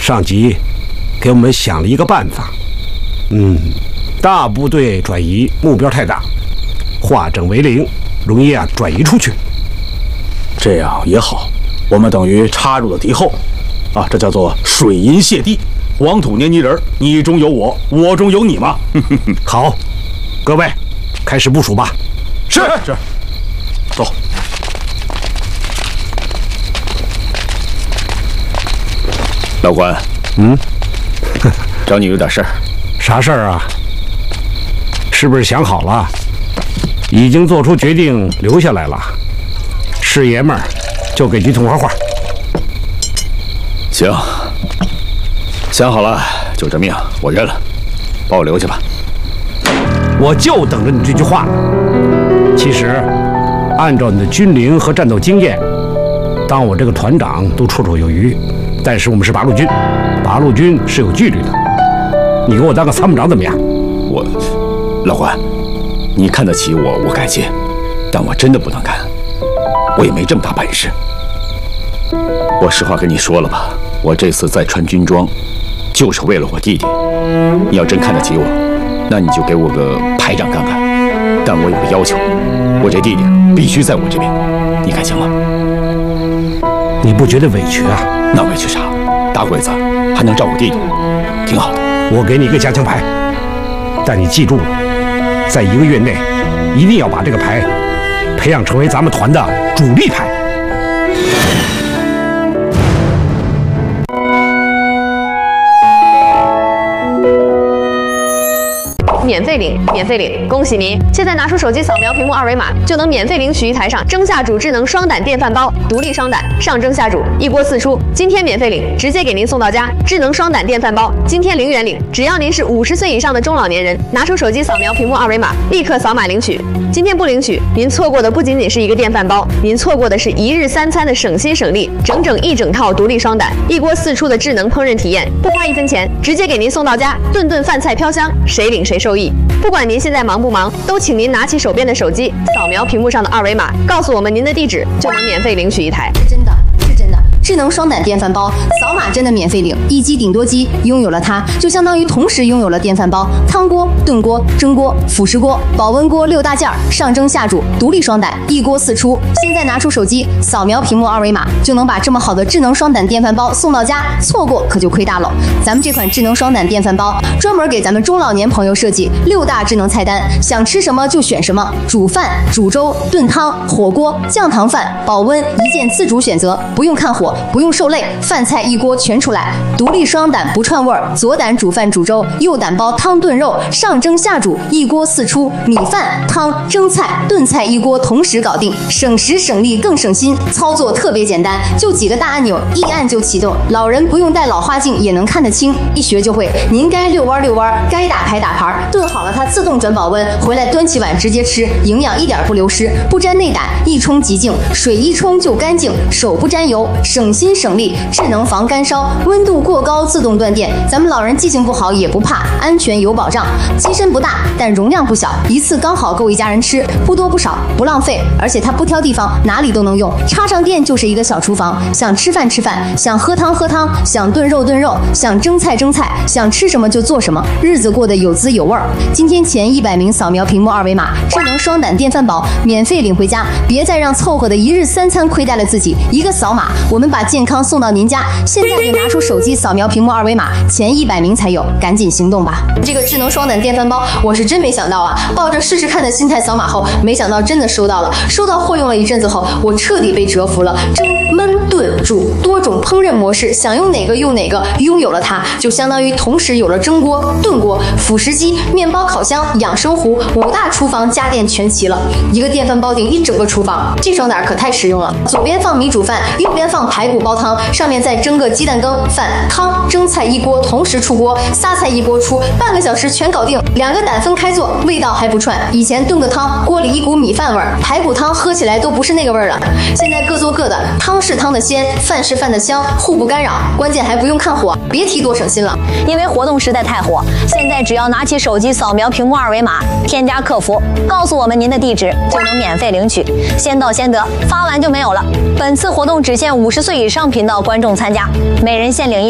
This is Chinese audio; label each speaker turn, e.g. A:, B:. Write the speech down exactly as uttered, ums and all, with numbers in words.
A: 上级给我们想了一个办法。嗯，大部队转移目标太大，化整为零，容易啊转移出去。
B: 这样也好，我们等于插入了敌后，啊，这叫做水银泻地，黄土黏泥人，你中有我，我中有你嘛。
A: 好，各位，开始部署吧。
B: 是是，走。老关，
A: 嗯，
B: 找你有点事儿。
A: 啥事儿啊？是不是想好了？已经做出决定，留下来了。是爷们儿，就给句同花话。
B: 行，想好了，就这命，我认了，把我留下吧。
A: 我就等着你这句话。其实，按照你的军龄和战斗经验，当我这个团长都绰绰有余。但是我们是八路军，八路军是有纪律的。你给我当个参谋长怎么样？
B: 我，老关，你看得起我，我感谢，但我真的不能干，我也没这么大本事。我实话跟你说了吧，我这次再穿军装，就是为了我弟弟。你要真看得起我，那你就给我个排长干干。但我有个要求，我这弟弟必须在我这边，你看行吗？
A: 你不觉得委屈啊？
B: 那委屈啥？大鬼子还能照顾弟弟，挺好的。
A: 我给你一个加强牌，但你记住了，在一个月内一定要把这个牌培养成为咱们团的主力牌。
C: 免费领，免费领！恭喜您！现在拿出手机扫描屏幕二维码，就能免费领取一台上蒸下煮智能双胆电饭煲，独立双胆，上蒸下煮，一锅四出。今天免费领，直接给您送到家。智能双胆电饭煲，今天零元领，只要您是五十岁以上的中老年人，拿出手机扫描屏幕二维码，立刻扫码领取。今天不领取，您错过的不仅仅是一个电饭煲，您错过的是一日三餐的省心省力，整整一整套独立双胆，一锅四出的智能烹饪体验，不花一分钱，直接给您送到家，顿顿饭菜飘香，谁领谁受益。不管您现在忙不忙，都请您拿起手边的手机，扫描屏幕上的二维码，告诉我们您的地址，就能免费领取一台。
D: 是真的，是真的。智能双胆电饭煲，扫码真的免费领，一机顶多机，拥有了它，就相当于同时拥有了电饭煲、汤锅、炖锅、蒸锅、辅食锅、保温锅六大件儿，上蒸下煮，独立双胆，一锅四出。现在拿出手机，扫描屏幕二维码，就能把这么好的智能双胆电饭煲送到家，错过可就亏大了。咱们这款智能双胆电饭煲，专门给咱们中老年朋友设计六大智能菜单，想吃什么就选什么，煮饭、煮粥、炖汤、火锅、酱糖饭、保温，一键自主选择，不用看火。不用受累，饭菜一锅全出来，独立双胆不串味儿，左胆煮饭煮粥，右胆煲汤炖肉，上蒸下煮，一锅四出，米饭、汤、蒸菜、炖菜一锅同时搞定，省时省力更省心，操作特别简单，就几个大按钮，一按就启动，老人不用戴老花镜也能看得清，一学就会。您该遛弯遛弯，该打牌打牌，炖好了它自动转保温，回来端起碗直接吃，营养一点不流失，不沾内胆，一冲即净，水一冲就干净，手不沾油，省心省力，智能防干烧，温度过高自动断电，咱们老人记性不好也不怕，安全有保障。机身不大，但容量不小，一次刚好够一家人吃，不多不少，不浪费，而且它不挑地方，哪里都能用，插上电就是一个小厨房，想吃饭吃饭，想喝汤喝汤，想炖肉炖肉，想蒸菜蒸菜，想吃什么就做什么，日子过得有滋有味儿。今天前一百名扫描屏幕二维码，智能双胆电饭煲免费领回家，别再让凑合的一日三餐亏待了自己，一个扫码，我们把健康送到您家。现在就拿出手机扫描屏幕二维码，前一百名才有，赶紧行动吧！这个智能双胆电饭煲，我是真没想到啊！抱着试试看的心态扫码后，没想到真的收到了。收到货用了一阵子后，我彻底被折服了。蒸、焖、炖、煮多种烹饪模式，想用哪个用哪个。拥有了它，就相当于同时有了蒸锅、炖锅、辅食机、面包烤箱、养生壶，五大厨房家电全齐了。一个电饭煲顶一整个厨房，这双胆可太实用了。左边放米煮饭，右边放排骨煲汤，上面再蒸个鸡蛋羹、饭、汤、蒸菜一锅同时出锅，仨菜一锅出，半个小时全搞定。两个胆分开做，味道还不串。以前炖个汤，锅里一股米饭味儿，排骨汤喝起来都不是那个味儿了。现在各做各的，汤是汤的鲜，饭是饭的香，互不干扰，关键还不用看火，别提多省心了。
E: 因为活动实在太火，现在只要拿起手机扫描屏幕二维码，添加客服，告诉我们您的地址，就能免费领取，先到先得，发完就没有了。本次活动只限五十岁以上频道观众参加，每人限领一。